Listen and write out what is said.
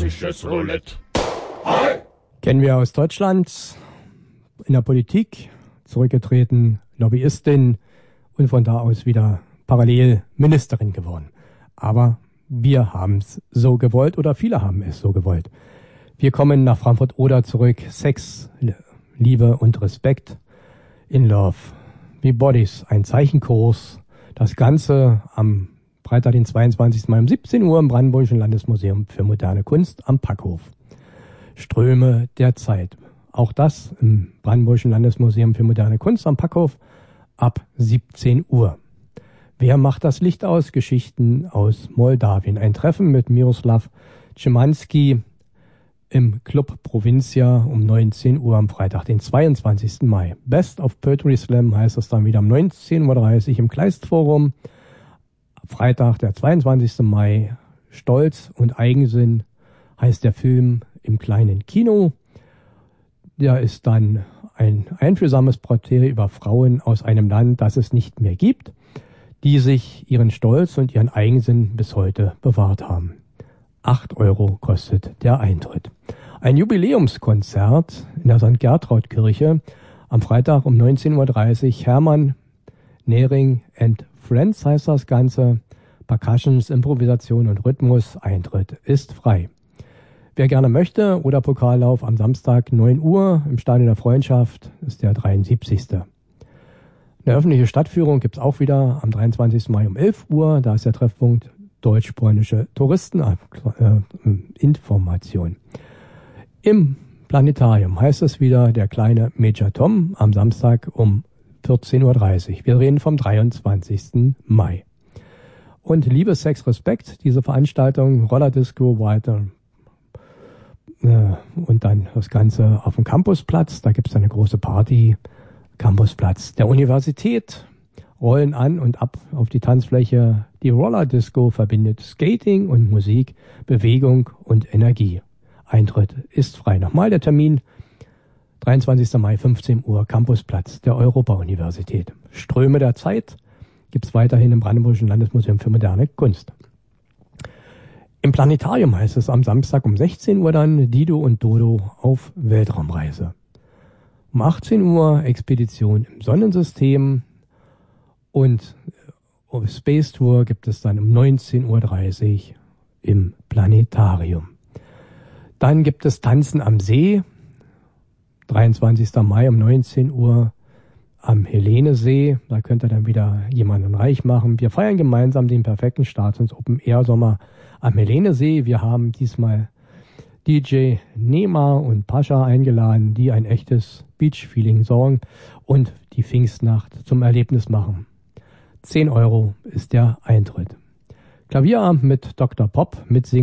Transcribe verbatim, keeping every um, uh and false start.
russisches Roulette. Hi! Kennen wir aus Deutschland, in der Politik, zurückgetreten, Lobbyistin und von da aus wieder parallel Ministerin geworden. Aber wir haben es so gewollt oder viele haben es so gewollt. Wir kommen nach Frankfurt-Oder zurück. Sex, Liebe und Respekt in Love. Wie Bodies, ein Zeichenkurs. Das Ganze am Freitag, den zweiundzwanzigsten Mai um siebzehn Uhr im Brandenburgischen Landesmuseum für moderne Kunst am Packhof. Ströme der Zeit. Auch das im Brandenburgischen Landesmuseum für moderne Kunst am Packhof ab siebzehn Uhr. Wer macht das Licht aus? Geschichten aus Moldawien. Ein Treffen mit Miroslav Szymanski im Club Provincia um neunzehn Uhr am Freitag, den zweiundzwanzigsten Mai. Best of Poetry Slam heißt es dann wieder um neunzehn Uhr dreißig im Kleistforum. Freitag, der zweiundzwanzigsten Mai. Stolz und Eigensinn heißt der Film im kleinen Kino. Der ist dann ein einfühlsames Porträt über Frauen aus einem Land, das es nicht mehr gibt, die sich ihren Stolz und ihren Eigensinn bis heute bewahrt haben. Acht Euro kostet der Eintritt. Ein Jubiläumskonzert in der Sankt Gertraud-Kirche am Freitag um neunzehn Uhr dreißig. Hermann Nehring and Friends heißt das Ganze. Percussions, Improvisation und Rhythmus. Eintritt ist frei. Wer gerne möchte, oder Pokallauf am Samstag neun Uhr im Stadion der Freundschaft ist der dreiundsiebzigste Eine öffentliche Stadtführung gibt's auch wieder am dreiundzwanzigsten Mai um elf Uhr. Da ist der Treffpunkt deutsch-polnische Touristeninformation. Im Planetarium heißt es wieder der kleine Major Tom am Samstag um vierzehn Uhr dreißig. Wir reden vom dreiundzwanzigsten Mai. Und Liebe, Sex, Respekt, diese Veranstaltung, Rollerdisco weiter. Und dann das Ganze auf dem Campusplatz. Da gibt es eine große Party. Campusplatz der Universität. Rollen an und ab auf die Tanzfläche. Die Rollerdisco verbindet Skating und Musik, Bewegung und Energie. Eintritt ist frei. Nochmal der Termin. dreiundzwanzigsten Mai, fünfzehn Uhr, Campusplatz der Europa-Universität. Ströme der Zeit gibt es weiterhin im Brandenburgischen Landesmuseum für moderne Kunst. Im Planetarium heißt es am Samstag um sechzehn Uhr dann Dido und Dodo auf Weltraumreise. Um achtzehn Uhr Expedition im Sonnensystem und Space Tour gibt es dann um neunzehn Uhr dreißig im Planetarium. Dann gibt es Tanzen am See, dreiundzwanzigsten Mai um neunzehn Uhr am Helenesee. Da könnt ihr dann wieder jemanden reich machen. Wir feiern gemeinsam den perfekten Start ins Open-Air-Sommer am Helenesee. Wir haben diesmal D J Nema und Pascha eingeladen, die ein echtes Beach-Feeling sorgen und die Pfingstnacht zum Erlebnis machen. zehn Euro ist der Eintritt. Klavierabend mit Doktor Pop, mit Singen.